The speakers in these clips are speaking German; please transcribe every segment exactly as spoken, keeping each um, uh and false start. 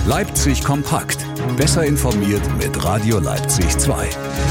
Leipzig kompakt. Besser informiert mit Radio Leipzig zwei.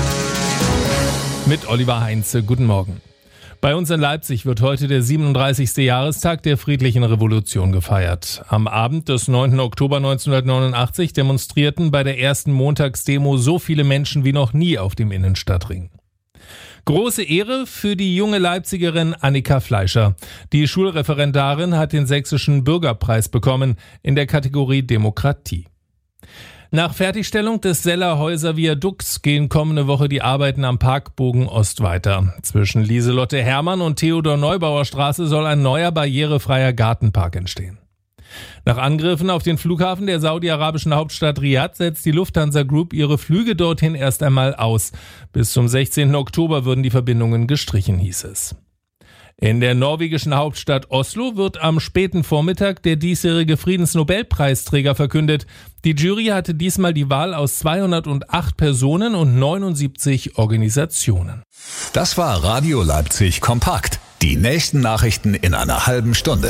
Mit Oliver Heinze, guten Morgen. Bei uns in Leipzig wird heute der siebenunddreißigste Jahrestag der friedlichen Revolution gefeiert. Am Abend des neunten Oktober neunzehnhundertneunundachtzig demonstrierten bei der ersten Montagsdemo so viele Menschen wie noch nie auf dem Innenstadtring. Große Ehre für die junge Leipzigerin Annika Fleischer. Die Schulreferendarin hat den Sächsischen Bürgerpreis bekommen in der Kategorie Demokratie. Nach Fertigstellung des Sellerhäuser Viadukts gehen kommende Woche die Arbeiten am Parkbogen Ost weiter. Zwischen Lieselotte Hermann und Theodor Neubauer Straße soll ein neuer barrierefreier Gartenpark entstehen. Nach Angriffen auf den Flughafen der saudi-arabischen Hauptstadt Riyadh setzt die Lufthansa Group ihre Flüge dorthin erst einmal aus. Bis zum sechzehnten Oktober würden die Verbindungen gestrichen, hieß es. In der norwegischen Hauptstadt Oslo wird am späten Vormittag der diesjährige Friedensnobelpreisträger verkündet. Die Jury hatte diesmal die Wahl aus zweihundertacht Personen und neunundsiebzig Organisationen. Das war Radio Leipzig kompakt. Die nächsten Nachrichten in einer halben Stunde.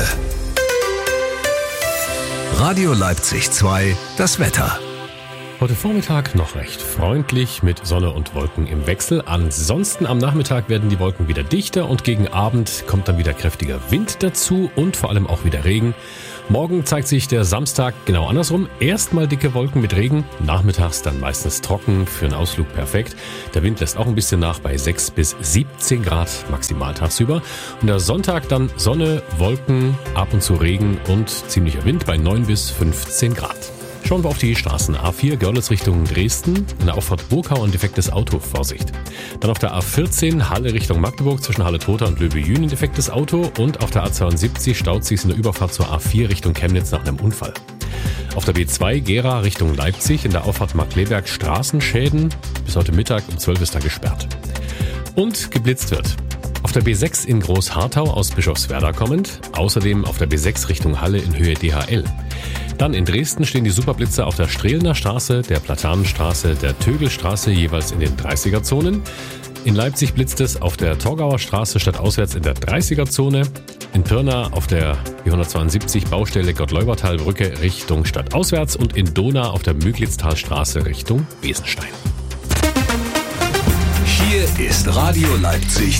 Radio Leipzig zwei, das Wetter. Heute Vormittag noch recht freundlich mit Sonne und Wolken im Wechsel. Ansonsten am Nachmittag werden die Wolken wieder dichter und gegen Abend kommt dann wieder kräftiger Wind dazu und vor allem auch wieder Regen. Morgen zeigt sich der Samstag genau andersrum. Erstmal dicke Wolken mit Regen, nachmittags dann meistens trocken, für einen Ausflug perfekt. Der Wind lässt auch ein bisschen nach bei sechs bis siebzehn Grad maximal tagsüber. Und der Sonntag dann Sonne, Wolken, ab und zu Regen und ziemlicher Wind bei neun bis fünfzehn Grad. Schauen wir auf die Straßen. A vier Görlitz Richtung Dresden, in der Auffahrt Burkau ein defektes Auto, Vorsicht. Dann auf der A vierzehn Halle Richtung Magdeburg zwischen Halle-Tota und Löwe-Jühn ein defektes Auto und auf der A zweiundsiebzig staut sich in der Überfahrt zur A vier Richtung Chemnitz nach einem Unfall. Auf der B zwei Gera Richtung Leipzig in der Auffahrt Markleberg Straßenschäden, bis heute Mittag um zwölf ist da gesperrt. Und geblitzt wird. Auf der B sechs in Großharthau aus Bischofswerda kommend, außerdem auf der B sechs Richtung Halle in Höhe D H L. Dann in Dresden stehen die Superblitze auf der Strehlener Straße, der Platanenstraße, der Tögelstraße jeweils in den dreißiger-Zonen. In Leipzig blitzt es auf der Torgauer Straße stadtauswärts in der dreißiger-Zone. In Pirna auf der B hundertzweiundsiebzig Baustelle Gottleubertalbrücke Richtung stadtauswärts und in Dohna auf der Müglitztalstraße Richtung Besenstein. Hier ist Radio Leipzig